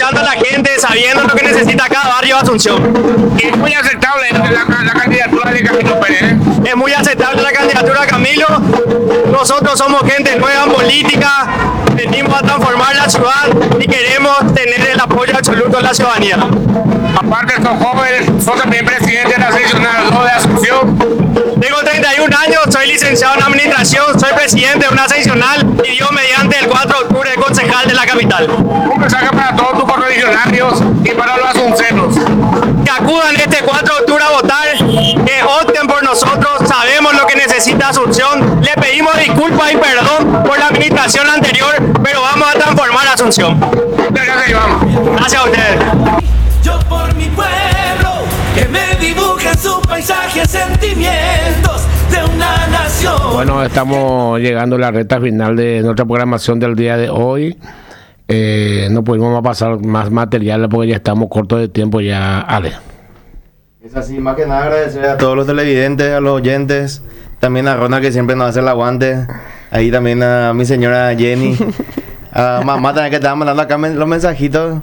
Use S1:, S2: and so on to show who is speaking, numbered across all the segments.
S1: escuchando a la gente, sabiendo lo que necesita cada barrio de Asunción.
S2: Es muy aceptable la candidatura de Camilo Pérez.
S1: Es muy aceptable la candidatura de Camilo. Nosotros somos gente nueva en política, venimos a transformar la ciudad y queremos tener el apoyo absoluto de la ciudadanía.
S2: Aparte son jóvenes, son también presidentes de la seccional 2 de Asunción.
S1: Tengo 31 años, soy licenciado en administración, soy presidente de una seccional y Dios mediante el 4 de octubre concejal de la capital.
S2: Un mensaje para todos tus correligionarios y para los asuncenos.
S1: Que acudan este 4 de octubre a votar, que opten por nosotros, sabemos lo que necesita Asunción. Le pedimos disculpas y perdón por la administración anterior, pero vamos a transformar Asunción.
S2: Muchas gracias, Iván.
S1: Gracias a ustedes.
S3: Yo por mi pueblo, que me dibujen sus paisajes, sentimientos de una nación.
S4: Bueno, estamos llegando a la recta final de nuestra programación del día de hoy. No pudimos pasar más material porque ya estamos cortos de tiempo ya, Ale.
S5: Es así, más que nada agradecer a todos los televidentes, a los oyentes, también a Ronald que siempre nos hace el aguante, ahí también a mi señora Jenny, a mamá también que estaba mandando acá los mensajitos.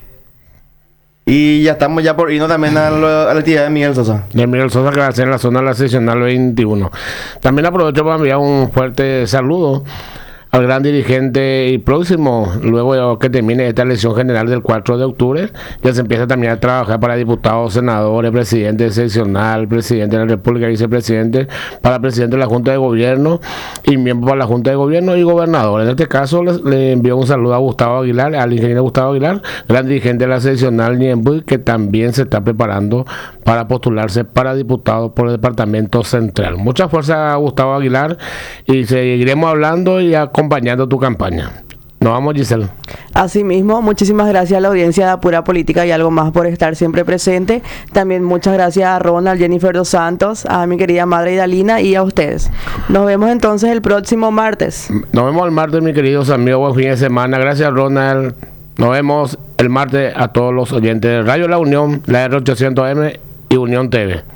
S5: Y ya estamos ya por irnos también a la actividad de Miguel Sosa.
S4: De Miguel Sosa, que va a ser en la zona de la seccional 21. También aprovecho para enviar un fuerte saludo al gran dirigente y próximo, luego que termine esta elección general del 4 de octubre, ya se empieza también a trabajar para diputados, senadores, presidente seccional, presidente de la República, vicepresidente, para presidente de la Junta de Gobierno y miembro para la Junta de Gobierno y gobernador. En este caso le envío un saludo a Gustavo Aguilar, al ingeniero Gustavo Aguilar, gran dirigente de la seccional Ñembuy, que también se está preparando para postularse para diputado por el Departamento Central. Mucha fuerza a Gustavo Aguilar y seguiremos hablando y acompañando tu campaña. Nos vamos, Giselle.
S6: Asimismo, muchísimas gracias a la audiencia de Pura Política y Algo Más por estar siempre presente. También muchas gracias a Ronald, Jennifer dos Santos, a mi querida madre Idalina y a ustedes. Nos vemos entonces el próximo martes.
S4: Nos vemos el martes, mis queridos amigos. Buen fin de semana. Gracias, Ronald. Nos vemos el martes a todos los oyentes de Radio La Unión, la R800M y Unión TV.